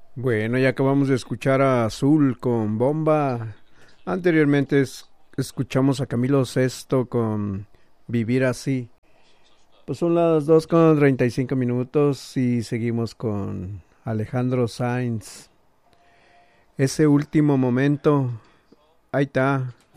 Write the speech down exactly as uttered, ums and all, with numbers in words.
Bueno, ya acabamos de escuchar a Azul con Bomba. Anteriormente es- escuchamos a Camilo Sesto con Vivir Así. Pues son las dos con treinta y cinco minutos y seguimos con Alejandro Sainz. Ese último momento, ahí está.